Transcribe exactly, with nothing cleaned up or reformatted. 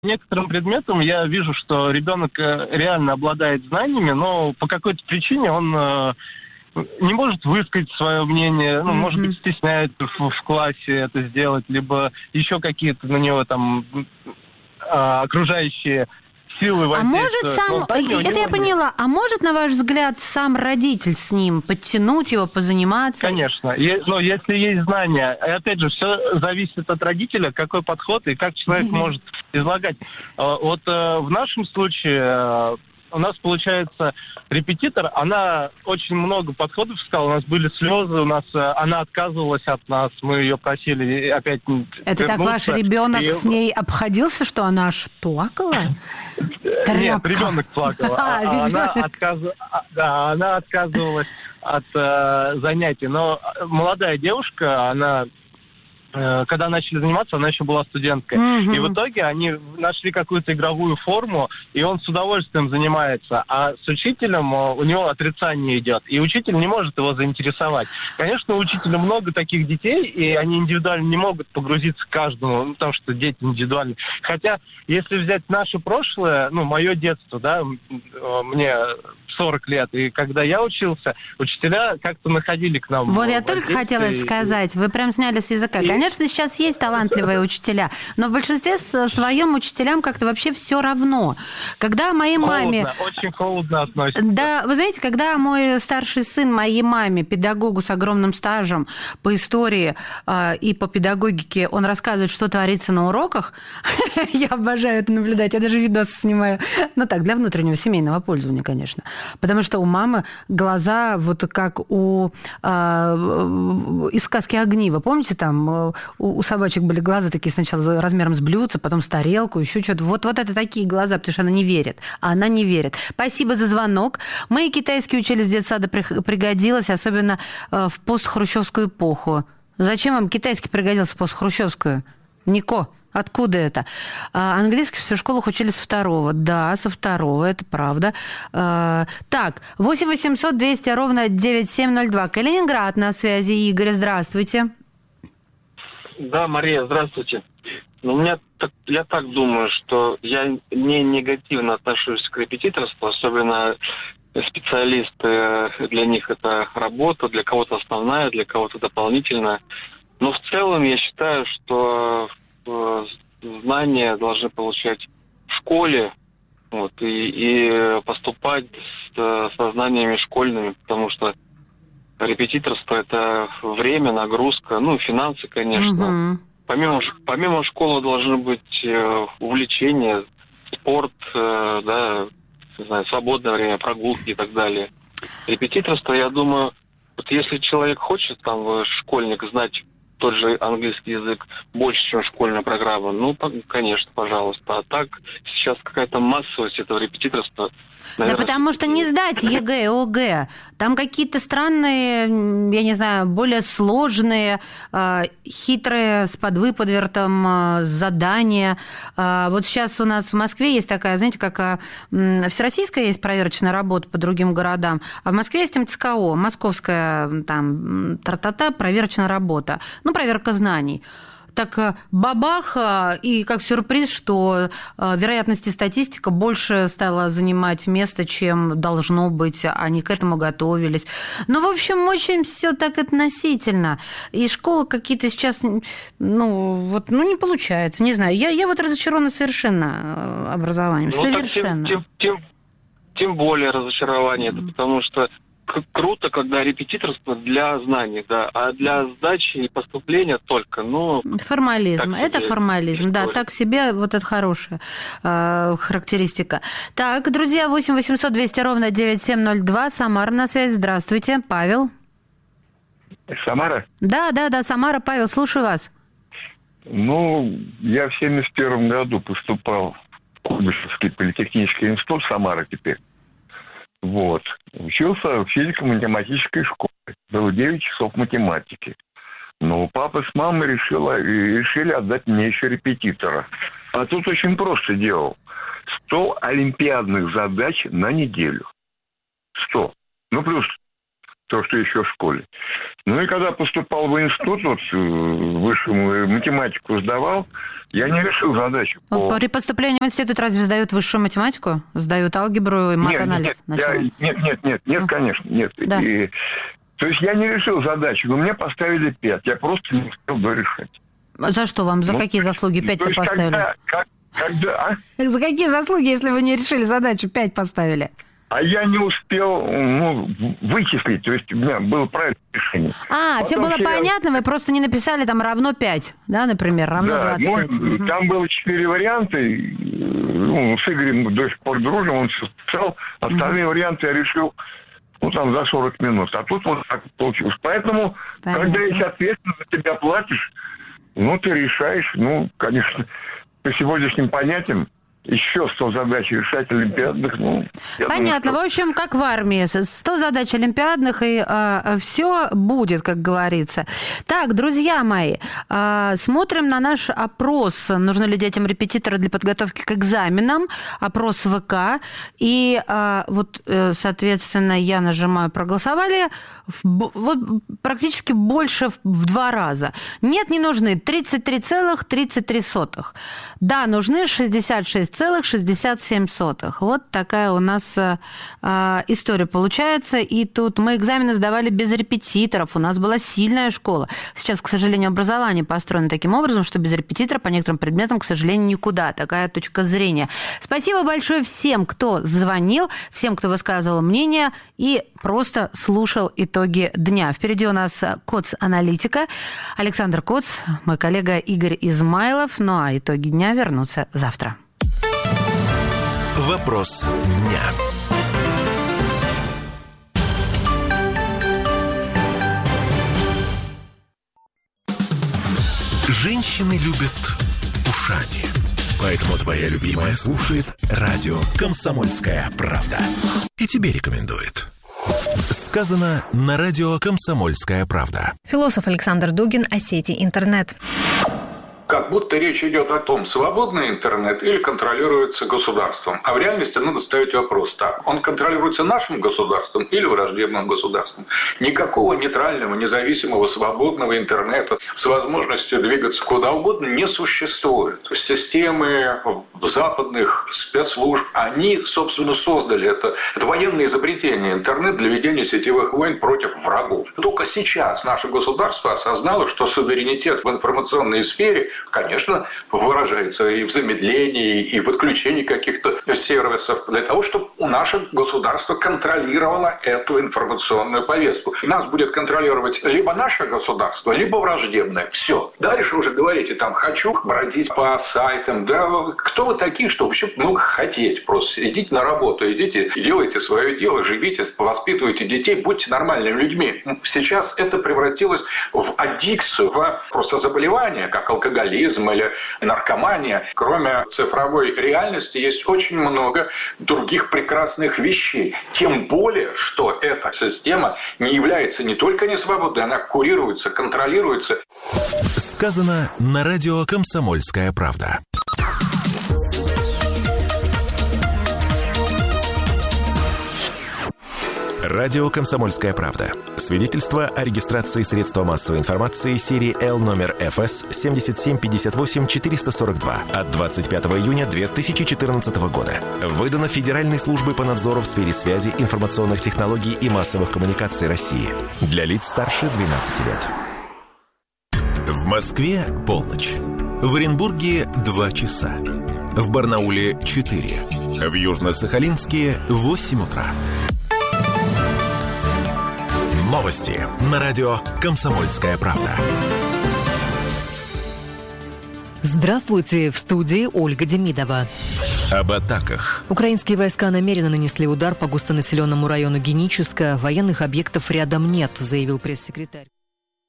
некоторым предметам я вижу, что ребенок реально обладает знаниями, но по какой-то причине он не может высказать свое мнение, ну, mm-hmm. может быть, стесняется в, в классе это сделать, либо еще какие-то на него там окружающие силы воздействуют. А может сам, это я поняла, а может, на ваш взгляд, сам родитель с ним подтянуть его, позаниматься? Конечно, но если есть знания, и опять же, все зависит от родителя, какой подход и как человек может излагать. Вот в нашем случае у нас, получается, репетитор, она очень много подходов искала, у нас были слезы, у нас она отказывалась от нас, мы ее просили опять Это так ваш ребенок и... с ней обходился, что она аж плакала? Нет, ребенок плакал, а, а она, отказ... да, она отказывалась от э, занятий, но молодая девушка, она... Когда начали заниматься, она еще была студенткой. Mm-hmm. И в итоге они нашли какую-то игровую форму, и он с удовольствием занимается. А с учителем у него отрицание идет. И учитель не может его заинтересовать. Конечно, у учителя много таких детей, и они индивидуально не могут погрузиться к каждому, ну, потому что дети индивидуальны. Хотя, если взять наше прошлое, ну, мое детство, да, мне сорок лет, и когда я учился, учителя как-то находили к нам... Вот я только хотела это сказать, вы прям сняли с языка. И... Конечно, сейчас есть талантливые учителя, но в большинстве своем учителям как-то вообще все равно. Когда моей маме... Холодно, очень холодно относятся. Да, вы знаете, когда мой старший сын моей маме, педагогу с огромным стажем по истории э, и по педагогике, он рассказывает, что творится на уроках, я обожаю это наблюдать, я даже видосы снимаю, ну так, для внутреннего семейного пользования, конечно. Потому что у мамы глаза вот как у э, из сказки «Огни». Вы помните, там э, у, у собачек были глаза такие сначала размером с блюдце, потом с тарелку, еще что-то. Вот, вот это такие глаза, потому что она не верит. А она не верит. Спасибо за звонок. Мы и китайский учили с детсада, пригодилось, особенно э, в постхрущевскую эпоху. Зачем вам китайский пригодился в постхрущевскую? Нико. Откуда это? А, английский в школах учили со второго. Да, со второго, это правда. А, так, восемь восемьсот двести ровно девять семь ноль два. Калининград на связи. Игорь, здравствуйте. Да, Мария, здравствуйте. Ну, у меня так, я так думаю, что я не негативно отношусь к репетиторству, особенно специалисты, для них это работа, для кого-то основная, для кого-то дополнительная. Но в целом я считаю, что знания должны получать в школе, вот, и, и поступать с, со знаниями школьными, потому что репетиторство – это время, нагрузка, ну, финансы, конечно. Uh-huh. Помимо, помимо школы должны быть увлечения, спорт, да, не знаю, свободное время, прогулки и так далее. Репетиторство, я думаю, вот если человек хочет, там, школьник, знать тот же английский язык больше, чем школьная программа, ну, конечно, пожалуйста. А так сейчас какая-то массовость этого репетиторства. Наверное, да потому что не сдать ЕГЭ и ОГЭ. Там какие-то странные, я не знаю, более сложные, хитрые, с подвыподвертом задания. Вот сейчас у нас в Москве есть такая, знаете, как всероссийская есть проверочная работа по другим городам, а в Москве есть МЦКО, московская там тра-та-та, проверочная работа. Ну, проверка знаний. Так бабах, и как сюрприз, что вероятность и статистика больше стала занимать место, чем должно быть, они к этому готовились. Ну, в общем, очень все так относительно. И школы какие-то сейчас, ну, вот, ну, не получается, не знаю. Я, я вот разочарована совершенно образованием, ну, совершенно. Тем, тем, тем, тем более разочарование, это потому что круто, когда репетиторство для знаний, да, а для сдачи и поступления только, ну... Формализм, это формализм, история. Да, так себе, вот это хорошая э, характеристика. Так, друзья, восемь восемьсот двести ровно девять семь ноль два, Самара на связи, здравствуйте, Павел. Самара? Да, да, да, Самара, Павел, слушаю вас. Ну, я в семьдесят первом году поступал в Куйбышевский политехнический институт, Самара теперь. Вот. Учился в физико-математической школе. Было девять часов математики. Но папа с мамой решила, решили отдать мне еще репетитора. А тут очень просто делал. сто олимпиадных задач на неделю. сто. Ну, плюс то, что еще в школе. Ну и когда поступал в институт, вот, высшую математику сдавал, я не решил задачу. По... При поступлении в институт разве сдают высшую математику? Сдают алгебру и мат-анализ? Нет, нет, я, нет, нет, нет, нет, конечно, нет. Да. И, то есть я не решил задачу, но мне поставили пять. Я просто не успел дорешать. За что вам? За ну, какие заслуги пять-то поставили? Когда, как, когда, а? За какие заслуги, если вы не решили задачу, пять поставили? А я не успел ну, вычислить, то есть у меня было правильное решение. А, Потом все было все... понятно, вы просто не написали там равно пять, да, например, равно да, двадцать пять. Ну, угу. Там было четыре варианта, ну, с Игорем до сих пор дружим, он все писал, остальные угу. варианты я решил, ну, там, за сорок минут, а тут вот так получилось. Поэтому, понятно. Когда есть ответственность, за тебя платишь, ну, ты решаешь, ну, конечно, по сегодняшним понятиям, еще сто задач решать олимпиадных. Ну, понятно. Думаю, что... В общем, как в армии. сто задач олимпиадных, и э, все будет, как говорится. Так, друзья мои, э, смотрим на наш опрос. Нужны ли детям репетиторы для подготовки к экзаменам? Опрос ВК. И э, вот, э, соответственно, я нажимаю «Проголосовали». В, вот практически больше в, в два раза. Нет, не нужны. тридцать три целых тридцать три сотых. Да, нужны шестьдесят шесть целых шестьдесят семь сотых. Вот такая у нас э, история получается. И тут мы экзамены сдавали без репетиторов. У нас была сильная школа. Сейчас, к сожалению, образование построено таким образом, что без репетитора по некоторым предметам, к сожалению, никуда. Такая точка зрения. Спасибо большое всем, кто звонил, всем, кто высказывал мнение и просто слушал итоги дня. Впереди у нас Коц-аналитика. Александр Коц, мой коллега Игорь Измайлов. Ну а итоги дня вернутся завтра. Вопрос дня. Женщины любят ушами. Поэтому твоя любимая слушает радио «Комсомольская правда». И тебе рекомендует. Сказано на радио «Комсомольская правда». Философ Александр Дугин о сети интернет. Как будто речь идет о том, свободный интернет или контролируется государством. А в реальности надо ставить вопрос так. Он контролируется нашим государством или враждебным государством? Никакого нейтрального, независимого, свободного интернета с возможностью двигаться куда угодно не существует. Системы западных спецслужб, они, собственно, создали это. Это военное изобретение интернет для ведения сетевых войн против врагов. Только сейчас наше государство осознало, что суверенитет в информационной сфере, конечно, выражается и в замедлении, и в отключении каких-то сервисов для того, чтобы наше государство контролировало эту информационную повестку. Нас будет контролировать либо наше государство, либо враждебное. Все. Дальше уже говорите, там, хочу бродить по сайтам. Да, кто вы такие, что вообще много хотеть? Просто идите на работу, идите, делайте свое дело, живите, воспитывайте детей, будьте нормальными людьми. Сейчас это превратилось в аддикцию, в просто заболевание, как алкоголизм или наркомания. Кроме цифровой реальности есть очень много других прекрасных вещей. Тем более, что эта система не является не только несвободной, она курируется, контролируется. Сказано на радио «Комсомольская правда». Радио «Комсомольская правда». Свидетельство о регистрации средства массовой информации серии Л номер эф эс семь семь пять восемь четыре сорок два от двадцать пятого июня две тысячи четырнадцатого года. Выдано Федеральной службой по надзору в сфере связи, информационных технологий и массовых коммуникаций России. Для лиц старше двенадцати лет. В Москве полночь. В Оренбурге два часа. В Барнауле четыре. В Южно-Сахалинске восемь утра. Новости на радио «Комсомольская правда». Здравствуйте, в студии Ольга Демидова. Об атаках. Украинские войска намеренно нанесли удар по густонаселенному району Геническа. Военных объектов рядом нет, заявил пресс-секретарь.